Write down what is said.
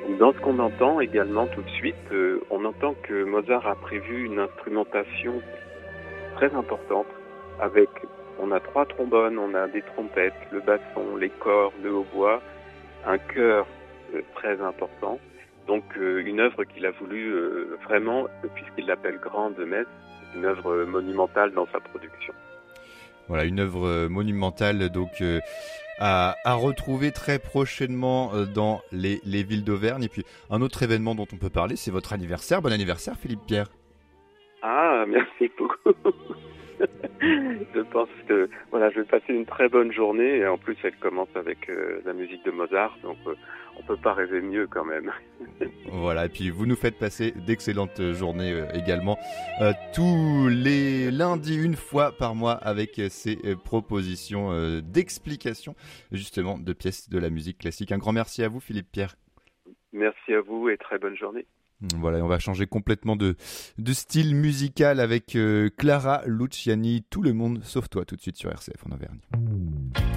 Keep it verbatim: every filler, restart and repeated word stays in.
Dans ce qu'on entend également tout de suite, euh, on entend que Mozart a prévu une instrumentation très importante avec, on a trois trombones, on a des trompettes, le basson, les cordes, le hautbois, un chœur euh, très important. Donc euh, une œuvre qu'il a voulu euh, vraiment, puisqu'il l'appelle Grande Messe, une œuvre monumentale dans sa production. Voilà, une œuvre monumentale donc euh, à, à retrouver très prochainement euh, dans les, les villes d'Auvergne. Et puis un autre événement dont on peut parler, c'est votre anniversaire. Bon anniversaire Philippe Pierre. Ah, merci beaucoup. Je pense que voilà, je vais passer une très bonne journée et en plus elle commence avec euh, la musique de Mozart, donc euh, on peut pas rêver mieux quand même. Voilà, et puis vous nous faites passer d'excellentes journées euh, également euh, tous les lundis une fois par mois avec euh, ces euh, propositions euh, d'explication justement de pièces de la musique classique. Un grand merci à vous Philippe Pierre. Merci à vous et très bonne journée. Voilà, on va changer complètement de, de style musical avec euh, Clara Luciani, Tout le monde sauf toi, tout de suite sur R C F en Auvergne.